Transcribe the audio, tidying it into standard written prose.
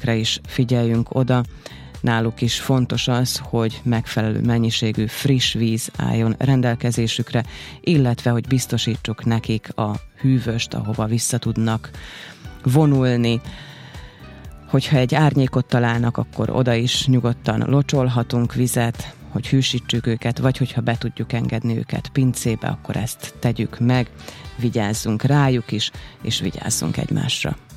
ezekre is figyeljünk oda. Náluk is fontos az, hogy megfelelő mennyiségű friss víz álljon rendelkezésükre, illetve hogy biztosítsuk nekik a hűvöst, ahova vissza tudnak vonulni. Hogyha egy árnyékot találnak, akkor oda is nyugodtan locsolhatunk vizet, hogy hűsítsük őket, vagy hogyha be tudjuk engedni őket pincébe, akkor ezt tegyük meg, vigyázzunk rájuk is, és vigyázzunk egymásra.